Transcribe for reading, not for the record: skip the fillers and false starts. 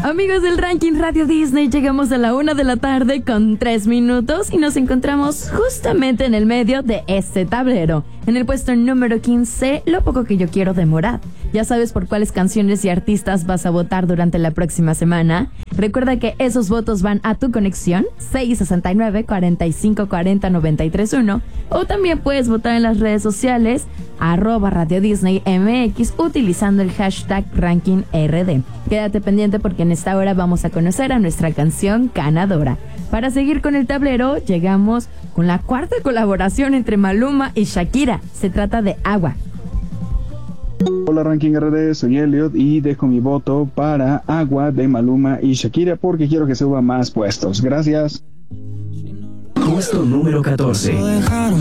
Amigos del Ranking Radio Disney, llegamos a la 1:00 con 3 minutos y nos encontramos justamente en el medio de este tablero. En el puesto número 15, Lo poco que yo quiero de Morat. ¿Ya sabes por cuáles canciones y artistas vas a votar durante la próxima semana? Recuerda que esos votos van a tu conexión 669-4540-931, o también puedes votar en las redes sociales @Radio Disney MX utilizando el hashtag RankingRD. Quédate pendiente porque en esta hora vamos a conocer a nuestra canción ganadora. Para seguir con el tablero, llegamos con la cuarta colaboración entre Maluma y Shakira. Se trata de Agua. Hola Ranking RD, soy Elliot y dejo mi voto para Agua de Maluma y Shakira porque quiero que suba más puestos. Gracias. Puesto número 14.